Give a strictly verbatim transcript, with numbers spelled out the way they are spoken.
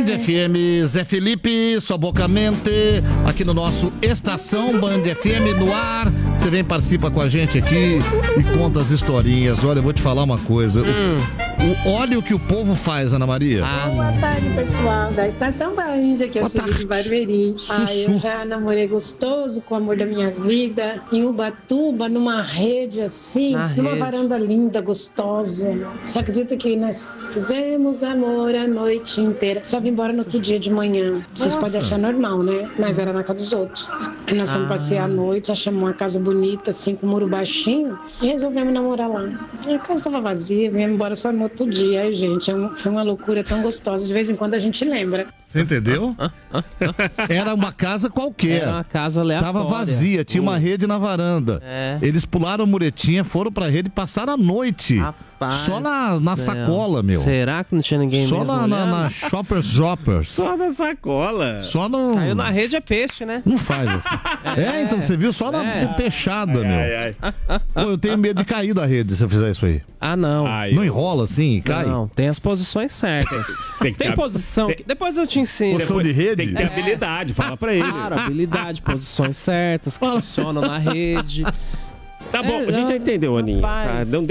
Band F M, Zé Felipe, sua boca mente, aqui no nosso Estação Band F M no ar. Você vem, participa com a gente aqui e conta as historinhas. Olha, eu vou te falar uma coisa. Hum. O, o, olha o que o povo faz, Ana Maria. Ah, boa tarde, pessoal da Estação Band, aqui é a Sueli Barberi. Ah, eu já namorei gostoso com o amor da minha vida em Ubatuba, numa rede assim, Na numa rede. varanda linda, gostosa. Você acredita que nós fizemos amor a noite inteira? Só vim embora no outro dia de manhã. Vocês Nossa. podem achar normal, né? Mas era na casa dos outros. Nós fomos Ah. passear à noite, achamos uma casa bonita, assim, com muro baixinho, e resolvemos namorar lá. A casa estava vazia, viemos embora só no outro dia. Ai, gente, é um- foi uma loucura tão gostosa. De vez em quando a gente lembra. Você entendeu? Era uma casa qualquer. Era uma casa aleatória. Tava vazia, tinha uma Hum. rede na varanda. É. Eles pularam a muretinha, foram pra rede e passaram a noite. Rapaz Só na, na do céu. sacola, meu. Será que não tinha ninguém Só mesmo na, na, olhando? na Shoppers Shoppers. Só na sacola. Só no... Caiu na rede é peixe, né? Não faz assim. É, então você viu só na É. peixada, meu. Ai, ai. Pô, eu tenho medo de cair da rede se eu fizer isso aí. Ah, não. Ai, Não eu- enrola assim e cai? Não, tem as posições certas. Tem que Tem ter- posição. tem- que- Depois eu te ensino. Posição de rede? Tem que ter habilidade, fala pra ele. Claro, habilidade, posições certas que funcionam na rede. Tá bom, É, a gente já entendeu, Aninha. rapaz. Tá? Não